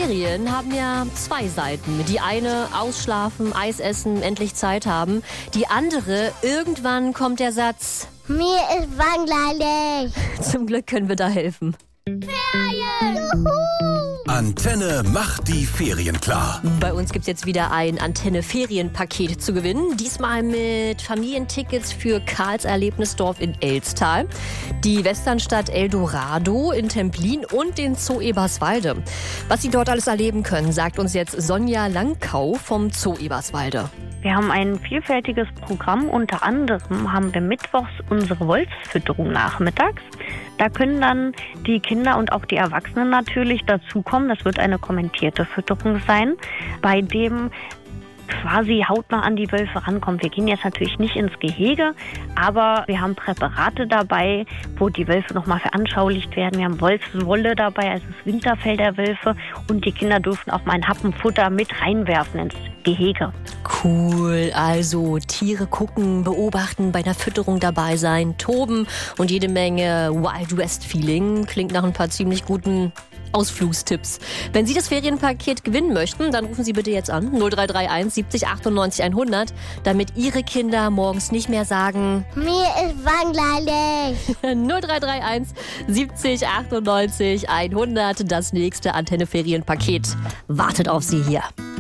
Ferien haben ja zwei Seiten. Die eine ausschlafen, Eis essen, endlich Zeit haben. Die andere, irgendwann kommt der Satz: Mir ist langweilig. Zum Glück können wir da helfen. Ferien! Juhu! Antenne macht die Ferien klar. Bei uns gibt es jetzt wieder ein Antenne-Ferienpaket zu gewinnen. Diesmal mit Familientickets für Karls Erlebnisdorf in Elstal, die Westernstadt Eldorado in Templin und den Zoo Eberswalde. Was Sie dort alles erleben können, sagt uns jetzt Sonja Langkau vom Zoo Eberswalde. Wir haben ein vielfältiges Programm. Unter anderem haben wir mittwochs unsere Wolfsfütterung nachmittags. Da können dann die Kinder und auch die Erwachsenen natürlich dazukommen. Das wird eine kommentierte Fütterung sein, bei dem quasi hautnah an die Wölfe rankommt. Wir gehen jetzt natürlich nicht ins Gehege, aber wir haben Präparate dabei, wo die Wölfe nochmal veranschaulicht werden. Wir haben Wolfswolle dabei, also das Winterfell der Wölfe, und die Kinder dürfen auch mal ein Happenfutter mit reinwerfen ins Gehege. Cool, also Tiere gucken, beobachten, bei der Fütterung dabei sein, toben und jede Menge Wild West Feeling. Klingt nach ein paar ziemlich guten Ausflugstipps. Wenn Sie das Ferienpaket gewinnen möchten, dann rufen Sie bitte jetzt an 0331 70 98 100, damit Ihre Kinder morgens nicht mehr sagen: Mir ist langweilig. 0331 70 98 100. Das nächste Antenne Ferienpaket wartet auf Sie hier.